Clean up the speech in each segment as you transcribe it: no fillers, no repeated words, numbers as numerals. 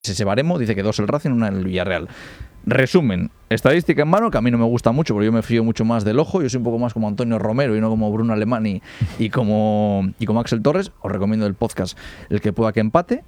ese baremo, dice que 2 el Racing, 1 el Villarreal. Resumen, estadística en mano, que a mí no me gusta mucho, porque yo me fío mucho más del ojo. Yo soy un poco más como Antonio Romero y no como Bruno Alemán y como Axel Torres. Os recomiendo el podcast, el que pueda que empate.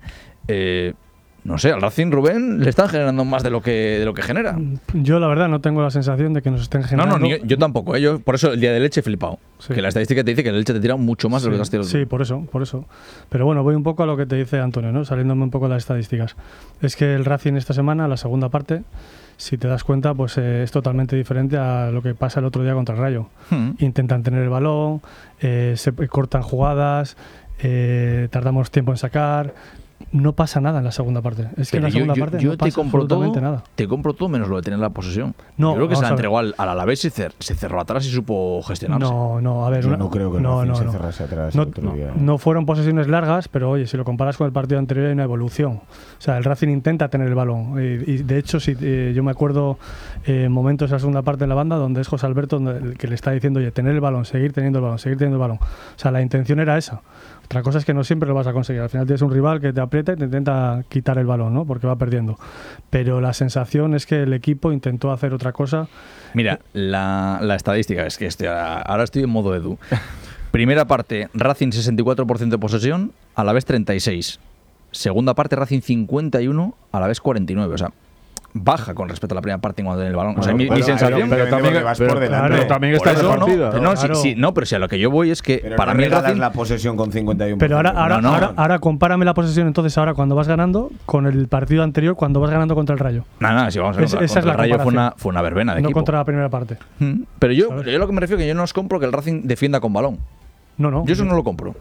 No sé, al Racing, Rubén, le están generando más de lo que genera. Yo, la verdad, no tengo la sensación de que nos estén generando. No, yo tampoco. Yo, por eso el día de Elche he flipado. Sí. Que la estadística te dice que el Elche te tira mucho más de lo que has tirado. Sí, por eso. Pero bueno, voy un poco a lo que te dice Antonio, ¿no? Saliéndome un poco de las estadísticas. Es que el Racing esta semana, la segunda parte, si te das cuenta, pues es totalmente diferente a lo que pasa el otro día contra el Rayo. Intentan tener el balón, se cortan jugadas, tardamos tiempo en sacar. No pasa nada en la segunda parte. Es que en la segunda parte no pasa absolutamente nada. Te compro todo menos lo de tener la posesión. No, yo creo que se la entregó al Alavés y se cerró atrás y supo gestionarse. No, a ver. Yo no creo que se cerrase atrás. No fueron posesiones largas, pero oye, si lo comparas con el partido anterior hay una evolución. O sea, el Racing intenta tener el balón. Y de hecho, yo me acuerdo momentos en la segunda parte de la banda donde es José Alberto el que le está diciendo, oye, tener el balón, seguir teniendo el balón. O sea, la intención era esa. Otra cosa es que no siempre lo vas a conseguir. Al final tienes un rival que te aprieta y te intenta quitar el balón, ¿no? Porque va perdiendo. Pero la sensación es que el equipo intentó hacer otra cosa. Mira, la estadística es que ahora estoy en modo Edu. Primera parte, Racing 64% de posesión, Alavés 36%. Segunda parte, Racing 51%, Alavés 49%. O sea, baja con respecto a la primera parte en cuando tiene el balón. O sea, mi sensación. Pero también está repartida. Pero si a lo que yo voy es que pero para no mí el Racing la posesión con 51%. Pero ahora compárame la posesión entonces ahora cuando vas ganando con el partido anterior cuando vas ganando contra el Rayo. No, si vamos a ver, contra el Rayo fue una verbena de equipo. No contra la primera parte. Pero yo lo que me refiero es que yo no os compro que el Racing defienda con balón. No. Yo eso no lo compro.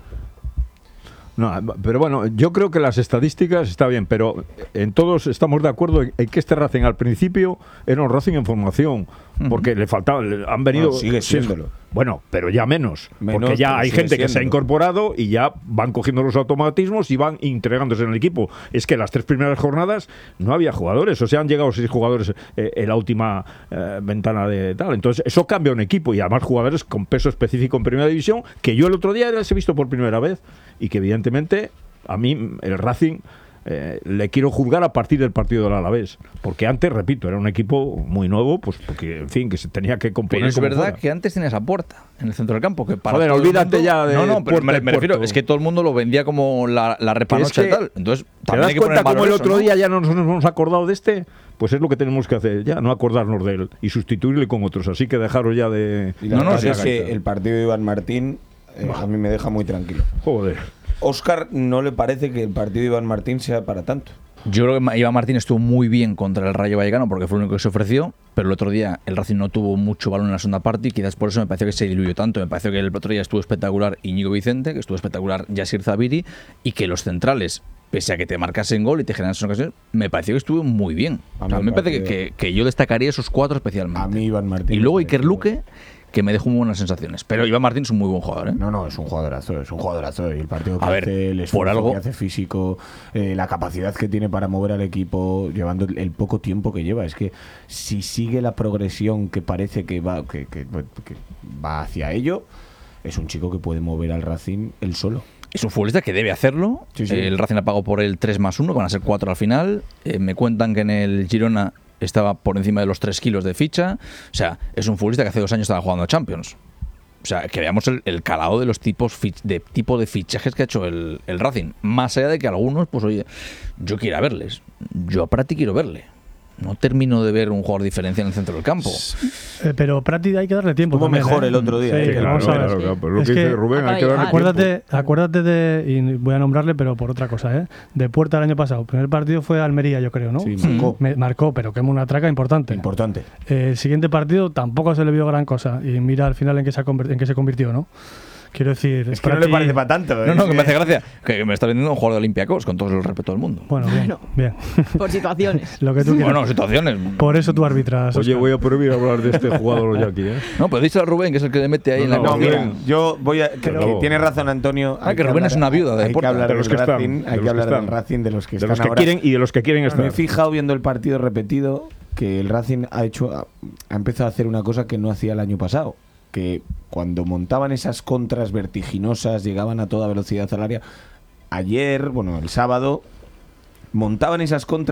No, pero bueno, yo creo que las estadísticas está bien, pero en todos estamos de acuerdo en que este Racing al principio era un Racing en formación, porque le faltaba, han venido... No, sigue siéndolo. Bueno, pero ya menos porque ya hay gente que se ha incorporado y ya van cogiendo los automatismos y van integrándose en el equipo. Es que las 3 primeras jornadas no había jugadores, o sea, han llegado 6 jugadores en la última ventana de tal. Entonces, eso cambia un equipo y además jugadores con peso específico en primera división, que yo el otro día les he visto por primera vez y que evidentemente a mí el Racing le quiero juzgar a partir del partido del Alavés, porque antes, repito, era un equipo muy nuevo, pues porque, en fin, que se tenía que componer. Pero es verdad fuera. Que antes tenías a Puerta en el centro del campo, que para olvídate mundo, ya de pero me refiero, es que todo el mundo lo vendía como la repanocha y tal. Entonces, ¿te das cuenta cómo el otro día ya no nos hemos acordado de este? Pues es lo que tenemos que hacer, ya no acordarnos de él y sustituirle con otros, así que dejaros ya de... Es que el partido de Iván Martín a mí me deja muy tranquilo. Joder. Óscar, ¿no le parece que el partido de Iván Martín sea para tanto? Yo creo que Iván Martín estuvo muy bien contra el Rayo Vallecano porque fue el único que se ofreció, pero el otro día el Racing no tuvo mucho balón en la segunda parte y quizás por eso me pareció que se diluyó tanto. Me pareció que el otro día estuvo espectacular Íñigo Vicente, que estuvo espectacular Yasir Zabiri y que los centrales, pese a que te marcasen gol y te generasen ocasiones, me pareció que estuvo muy bien. Me parece que yo destacaría esos 4 especialmente. A mí Iván Martín. Y luego Iker Luque, que me dejó muy buenas sensaciones. Pero Iván Martín es un muy buen jugador, ¿eh? No, es un jugadorazo. Y el partido que hace, el por algo que hace físico, la capacidad que tiene para mover al equipo, llevando el poco tiempo que lleva. Es que si sigue la progresión que parece que va hacia ello, es un chico que puede mover al Racing él solo. Es un futbolista que debe hacerlo. Sí. El Racing ha pagado por el 3+1, que van a ser 4 al final. Me cuentan que en el Girona estaba por encima de los 3 kilos de ficha. O sea, es un futbolista que hace 2 años estaba jugando a Champions. O sea, que veamos el calado de los tipo de fichajes que ha hecho el Racing. Más allá de que algunos, pues oye, yo quiero verles. Yo a Prati quiero verle. No termino de ver un jugador diferencia en el centro del campo. Pero Prati hay que darle tiempo. Estuvo mejor el otro día. Sí, claro. Pero lo que dice Rubén, hay que darle tiempo. Acuérdate de, y voy a nombrarle, pero por otra cosa, de Puerta el año pasado. El primer partido fue Almería, yo creo, ¿no? Sí, marcó, pero que es una traca importante. El siguiente partido tampoco se le vio gran cosa. Y mira al final en qué se convirtió, ¿no? Quiero decir... Es que no le parece para tanto. No, que me hace gracia. Que me está vendiendo un jugador de Olympiacos, con todo el respeto del mundo. Bueno, bien. Por situaciones. Lo que tú quieras. Bueno, situaciones. Por eso tú arbitras. Oye, voy a prohibir hablar de este jugador ya aquí, ¿eh? No, pero díselo a Rubén, que es el que le mete ahí en la... No, mira, yo voy a... Que tiene razón Antonio. Que Rubén es una viuda de deporte. Hay que hablar del Racing, hay que hablar del Racing, de los que están ahora. Quieren y de los que quieren estar. Me he fijado viendo el partido repetido que el Racing ha empezado a hacer una cosa que no hacía el año pasado. Que cuando montaban esas contras vertiginosas, llegaban a toda velocidad al área. Ayer, el sábado, montaban esas contras